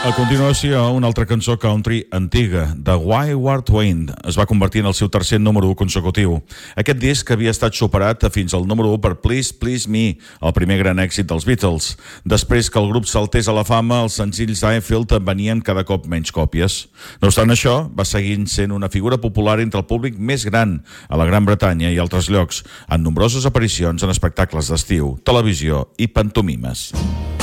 A continuació, una altra cançó country antiga, de Wayward Wayne, es va convertir en el seu tercer número 1 consecutiu. Aquest disc havia estat superat fins al número 1 per Please Please Me, el primer gran èxit dels Beatles. Després que el grup saltés a la fama, els senzills d'Highfield venien cada cop menys còpies. No obstant això, va seguir sent una figura popular entre el públic més gran a la Gran Bretanya i altres llocs, en nombroses aparicions en espectacles d'estiu, televisió i pantomimes.